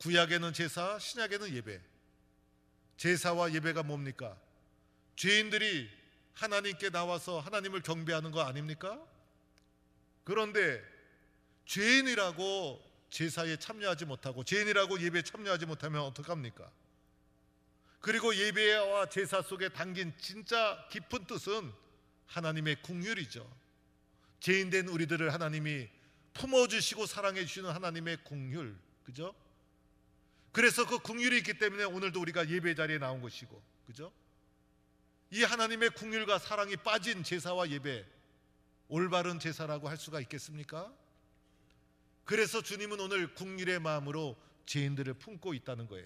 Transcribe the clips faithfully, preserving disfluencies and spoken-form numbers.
구약에는 제사, 신약에는 예배. 제사와 예배가 뭡니까? 죄인들이 하나님께 나와서 하나님을 경배하는 거 아닙니까? 그런데 죄인이라고 제사에 참여하지 못하고 죄인이라고 예배에 참여하지 못하면 어떡합니까? 그리고 예배와 제사 속에 담긴 진짜 깊은 뜻은 하나님의 긍휼이죠. 죄인된 우리들을 하나님이 품어주시고 사랑해주시는 하나님의 긍휼, 그죠? 그래서 그 긍휼이 있기 때문에 오늘도 우리가 예배 자리에 나온 것이고, 그죠? 이 하나님의 긍휼과 사랑이 빠진 제사와 예배, 올바른 제사라고 할 수가 있겠습니까? 그래서 주님은 오늘 긍휼의 마음으로 죄인들을 품고 있다는 거예요.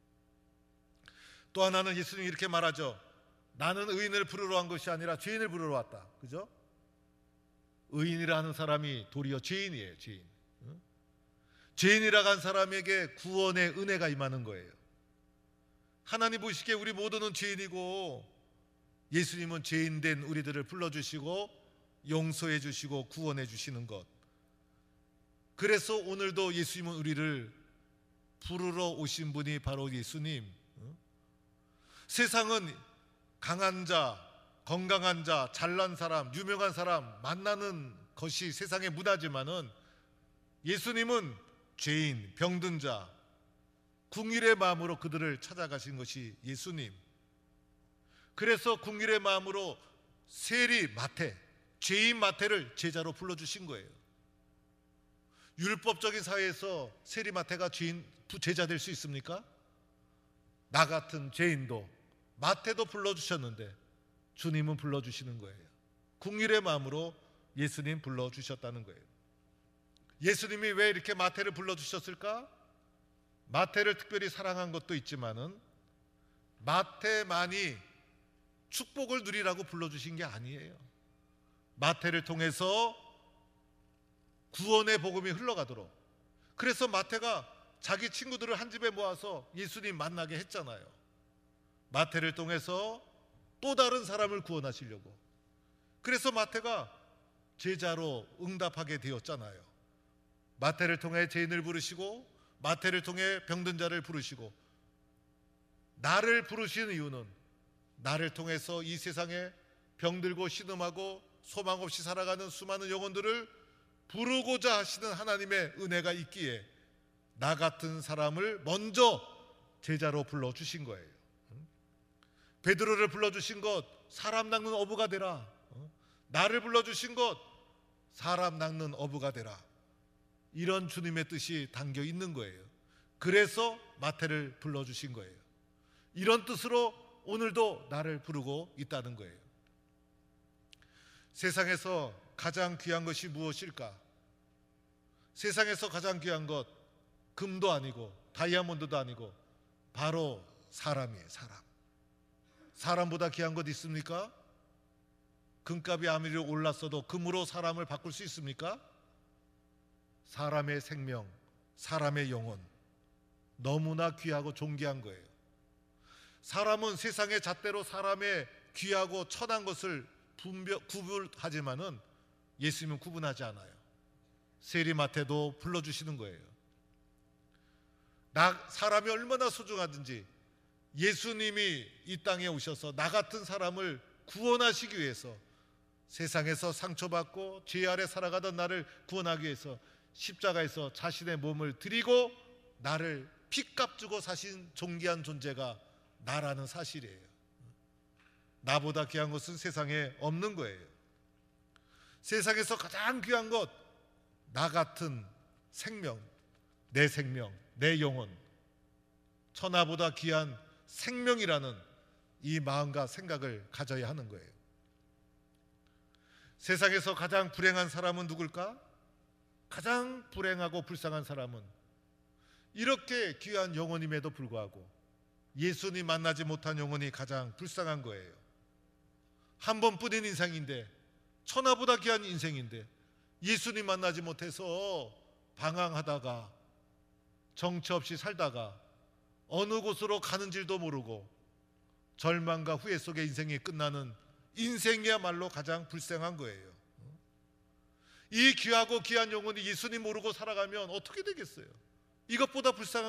또 하나는 예수님이 이렇게 말하죠. 나는 의인을 부르러 한 것이 아니라 죄인을 부르러 왔다. 그죠? 의인이라 하는 사람이 도리어 죄인이에요. 죄인. 죄인이라고 한 사람에게 구원의 은혜가 임하는 거예요. 하나님 보시기에 우리 모두는 죄인이고 예수님은 죄인된 우리들을 불러주시고 용서해 주시고 구원해 주시는 것. 그래서 오늘도 예수님은 우리를 부르러 오신 분이 바로 예수님. 세상은 강한 자, 건강한 자, 잘난 사람, 유명한 사람 만나는 것이 세상의 문화지만은 예수님은 죄인, 병든 자, 긍휼의 마음으로 그들을 찾아가신 것이 예수님. 그래서 긍휼의 마음으로 세리 마태, 죄인 마태를 제자로 불러주신 거예요. 율법적인 사회에서 세리 마태가 죄인, 제자 될 수 있습니까? 나 같은 죄인도 마태도 불러주셨는데 주님은 불러주시는 거예요. 긍휼의 마음으로 예수님 불러주셨다는 거예요. 예수님이 왜 이렇게 마태를 불러주셨을까? 마태를 특별히 사랑한 것도 있지만은 마태만이 축복을 누리라고 불러주신 게 아니에요. 마태를 통해서 구원의 복음이 흘러가도록. 그래서 마태가 자기 친구들을 한 집에 모아서 예수님 만나게 했잖아요. 마태를 통해서 또 다른 사람을 구원하시려고. 그래서 마태가 제자로 응답하게 되었잖아요. 마태를 통해 죄인을 부르시고 마태를 통해 병든 자를 부르시고, 나를 부르시는 이유는 나를 통해서 이 세상에 병들고 신음하고 소망 없이 살아가는 수많은 영혼들을 부르고자 하시는 하나님의 은혜가 있기에 나 같은 사람을 먼저 제자로 불러주신 거예요. 베드로를 불러주신 것, 사람 낚는 어부가 되라. 나를 불러주신 것, 사람 낚는 어부가 되라. 이런 주님의 뜻이 담겨 있는 거예요. 그래서 마태를 불러주신 거예요. 이런 뜻으로 오늘도 나를 부르고 있다는 거예요. 세상에서 가장 귀한 것이 무엇일까? 세상에서 가장 귀한 것, 금도 아니고 다이아몬드도 아니고 바로 사람이에요. 사람. 사람보다 귀한 것 있습니까? 금값이 아무리 올랐어도 금으로 사람을 바꿀 수 있습니까? 사람의 생명, 사람의 영혼, 너무나 귀하고 존귀한 거예요. 사람은 세상의 잣대로 사람의 귀하고 천한 것을 분별, 구분하지만은 예수님은 구분하지 않아요. 세리마태도 불러주시는 거예요. 나, 사람이 얼마나 소중하든지 예수님이 이 땅에 오셔서 나 같은 사람을 구원하시기 위해서, 세상에서 상처받고 죄 아래 살아가던 나를 구원하기 위해서 십자가에서 자신의 몸을 드리고 나를 피값 주고 사신 존귀한 존재가 나라는 사실이에요. 나보다 귀한 것은 세상에 없는 거예요. 세상에서 가장 귀한 것, 나 같은 생명, 내 생명, 내 영혼, 천하보다 귀한 생명이라는 이 마음과 생각을 가져야 하는 거예요. 세상에서 가장 불행한 사람은 누굴까? 가장 불행하고 불쌍한 사람은 이렇게 귀한 영혼임에도 불구하고 예수님 만나지 못한 영혼이 가장 불쌍한 거예요. 한 번뿐인 인생인데, 천하보다 귀한 인생인데 예수님 만나지 못해서 방황하다가 정처 없이 살다가 어느 곳으로 가는 줄도 모르고 절망과 후회 속에 인생이 끝나는 인생이야말로 가장 불쌍한 거예요. 이 귀하고 귀한 영혼이 예수님 모르고 살아가면 어떻게 되겠어요? 이것보다 불쌍한